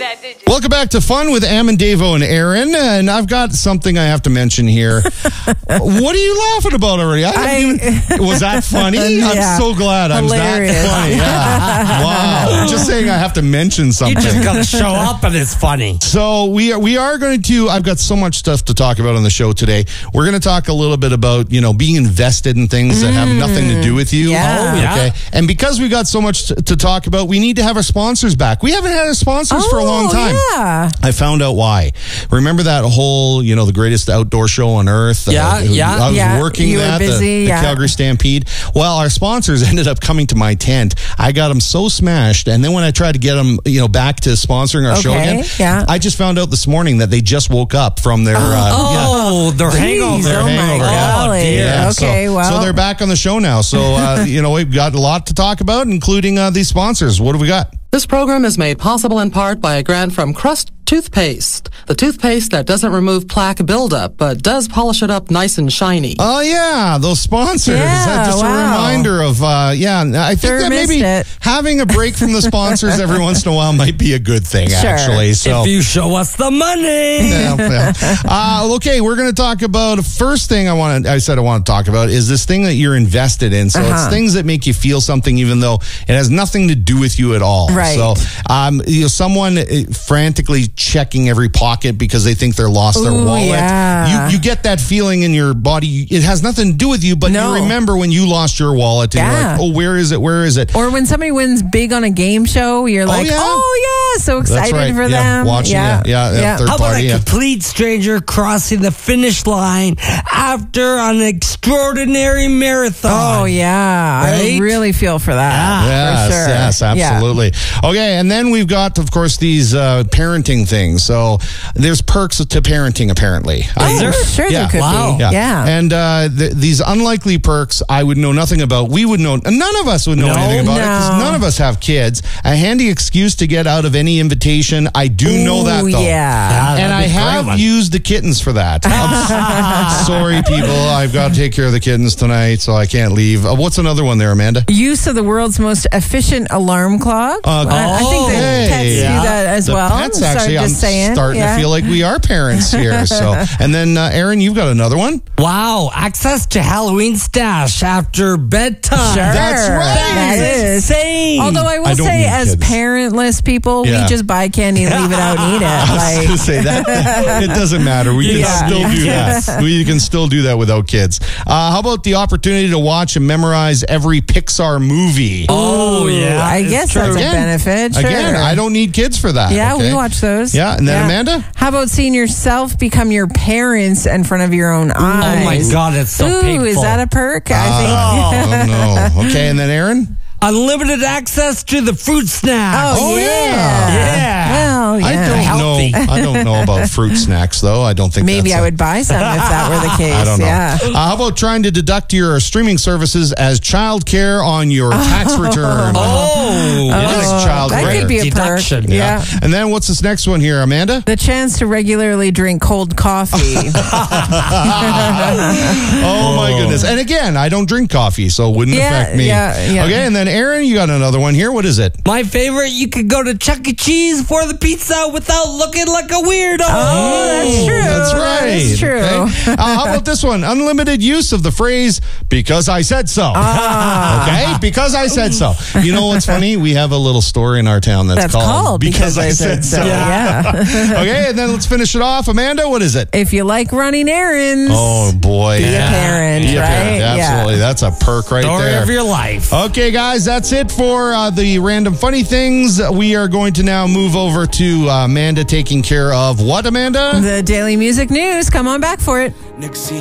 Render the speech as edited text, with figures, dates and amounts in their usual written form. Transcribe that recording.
Yeah, did you? Welcome back to Fun with Am and Davo and Aaron. And I've got something I have to mention here. What are you laughing about already? Was that funny? Yeah. I'm so glad I was Hilarious. that funny. Yeah. Wow. Just saying I have to mention something. You just gotta show up and it's funny. So we are going to, I've got so much stuff to talk about on the show today. We're going to talk a little bit about, being invested in things that have nothing to do with you. Yeah. Oh, yeah. Okay. And because we got so much to talk about, we need to have our sponsors back. We haven't had our sponsors for a long time. Yeah. I found out why. Remember that whole, the greatest outdoor show on earth? Yeah, yeah. I was Yeah, working you were that, busy, the yeah. Calgary Stampede. Well, our sponsors ended up coming to my tent. I got them so smashed. And then when I tried to get them, back to sponsoring our show again, yeah. I just found out this morning that they just woke up from their, Their hangover. Their hangover, yeah. golly. Yeah, Okay, so they're back on the show now. So, we've got a lot to talk about, including these sponsors. What do we got? This program is made possible in part by a grant from Crust Toothpaste, the toothpaste that doesn't remove plaque buildup, but does polish it up nice and shiny. Oh, yeah, those sponsors. Yeah, That's just a reminder of, I think Sure that missed maybe it. having a break from the sponsors every once in a while might be a good thing, Sure. actually. So. If you show us the money. Okay, we're going to talk about the first thing I said I want to talk about is this thing that you're invested in. So it's things that make you feel something even though it has nothing to do with you at all. Right. So, someone frantically checking every pocket because they think they're lost their wallet. Yeah. You get that feeling in your body. It has nothing to do with you, but No. you remember when you lost your wallet and you're Yeah. like, oh, where is it? Where is it? Or when somebody wins big on a game show, you're like, yeah. so That's excited right. for Yeah. them. Watching it. Yeah. Third How about party. a Yeah. complete stranger crossing the finish line after an extraordinary marathon? Oh, yeah. I Right? really feel for that. Yes, for sure. yes, absolutely. Okay, and then we've got, of course, these parenting things. So there's perks to parenting, apparently. Sure Yeah. there could Wow. be. Yeah. And these unlikely perks I would know nothing about. We would know, none of us would know anything about it because No. none of us have kids. A handy excuse to get out of any invitation. I do know that, though. Yeah. And I have used the kittens for that. I'm sorry, people. I've got to take care of the kittens tonight, so I can't leave. What's another one there, Amanda? Use of the world's most efficient alarm clock. I think the pets do that as The well. pets, actually, I'm starting to feel like we are parents here. So, and then Aaron, you've got another one. Wow, access to Halloween stash after bedtime. Sure. That's right. That is insane. Although I I will don't say, need as kids. parentless people, Yeah. we just buy candy and leave it out and eat it. I was going to say that it doesn't matter. We can still do that. We can still do that without kids. How about the opportunity to watch and memorize every Pixar movie? Oh, yeah. I guess true. that's a benefit. Sure. Again, I don't need kids for that. Yeah, okay? we watch those. Yeah, and then Amanda? How about seeing yourself become your parents in front of your own eyes? Oh, my God, it's so Ooh, painful. is that a perk? I Oh, no. Okay, and then Aaron? Unlimited access to the fruit snacks. Oh, yeah. Yeah. Well, yeah. I don't know about fruit snacks, though. I don't think Maybe I would buy some if that were the case. I don't know. Yeah. How about trying to deduct your streaming services as childcare on your tax return? Yes, child that care. could be a Deduction. perk. Yeah. And then what's this next one here, Amanda? The chance to regularly drink cold coffee. Oh my goodness. And again, I don't drink coffee, so it wouldn't affect me. Yeah. Okay, and then Aaron, you got another one here. What is it? My favorite, you could go to Chuck E. Cheese for the pizza without looking like a weirdo. Oh, that's true. That's right. That's true. Okay. How about this one? Unlimited use of the phrase, because I said so. Okay? Because I said so. You know what's funny? We have a little store in our town that's called Because I Said So. Yeah. Okay, and then let's finish it off. Amanda, what is it? If you like running errands, Oh, boy. be a parent, Be a right? parent. Absolutely. That's a perk right Story there. of your life. Okay, guys, that's it for the random funny things. We are going to now move over to Amanda taking care of what, Amanda? The Daily Music News. Come on back for it.